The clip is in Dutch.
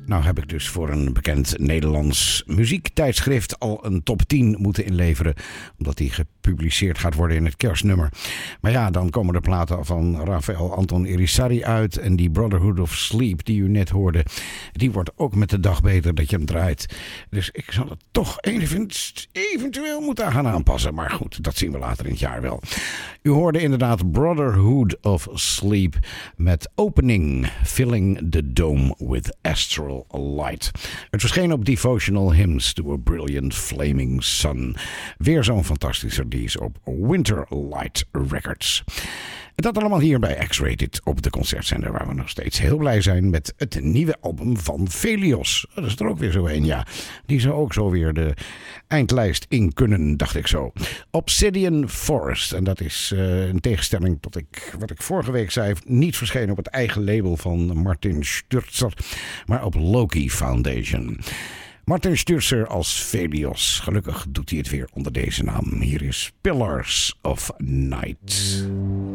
Nou heb ik dus voor een bekend Nederlands muziektijdschrift al een top 10 moeten inleveren, omdat die gepubliceerd gaat worden in het kerstnummer. Maar ja, dan komen de platen van Rafael Anton Irisarri uit en die Brotherhood of Sleep die u net hoorde, die wordt ook met de dag beter dat je hem draait. Dus ik zal het toch eventueel moeten gaan aanpassen, maar goed, dat zien we later in het jaar wel. U hoorde inderdaad Brotherhood of Sleep met opening Filling the Dome with Astral Light. Het verscheen op Devotional Hymns to a Brilliant Flaming Sun. Weer zo'n fantastische release op Winter Light Records. En dat allemaal hier bij X-Rated op de concertzender, waar we nog steeds heel blij zijn met het nieuwe album van Velios. Dat is er ook weer zo een, ja. Die zou ook zo weer de eindlijst in kunnen, dacht ik zo. Obsidian Forest. En dat is in tegenstelling tot wat ik vorige week zei, niet verschenen op het eigen label van Martin Sturzer, maar op Loki Foundation. Martin Sturzer als Velios. Gelukkig doet hij het weer onder deze naam. Hier is Pillars of Night.